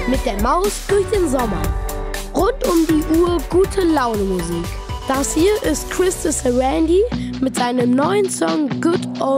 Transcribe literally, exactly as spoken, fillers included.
Mit der Maus durch den Sommer. Rund um die Uhr gute Laune Musik. Das hier ist Chris de Sarandí mit seinem neuen Song Good Old